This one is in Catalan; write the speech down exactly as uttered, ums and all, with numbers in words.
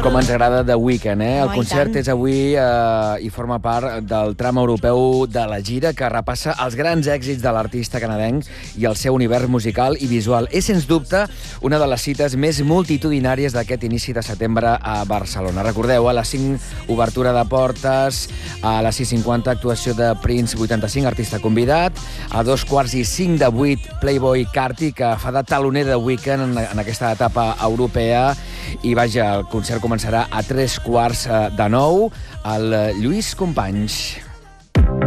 Com ens agrada The Weeknd, eh? El Oh, i concert tant. és avui eh, i forma part del tram europeu de la gira que repassa els grans èxits de l'artista canadenc i el seu univers musical i visual. És, sens dubte, una de les cites més multitudinàries d'aquest inici de setembre a Barcelona. Recordeu, a les cinc, obertura de portes, a les sis cinquanta, actuació de Prince vuitanta-cinc, artista convidat, a dos quarts i cinc de vuit, Playboy Carti, que fa de taloner de Weeknd en, en aquesta etapa europea, i vaja, el concert començarà a tres quarts de nou. El Lluís Companys.